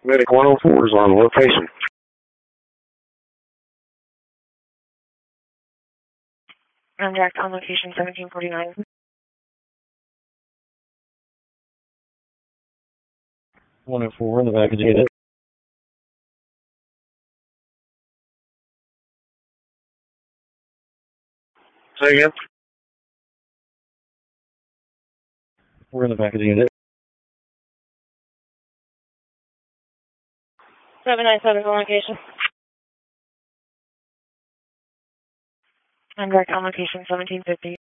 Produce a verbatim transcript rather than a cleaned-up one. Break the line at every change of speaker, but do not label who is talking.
Medic one oh four is on location.
I'm direct on location seventeen forty-nine.
one oh four in the back of the unit.
Say again?
We're in the back of the unit.
seven nine seven on location. I'm direct on location seventeen fifty.